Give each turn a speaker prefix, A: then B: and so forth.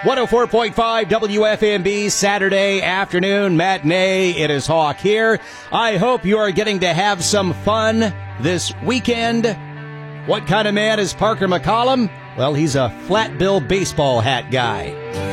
A: 104.5 WFMB, Saturday afternoon matinee. It is Hawk here. I hope you are getting to have some fun this weekend. What kind of man is Parker McCollum? Well, he's a flat bill baseball hat guy.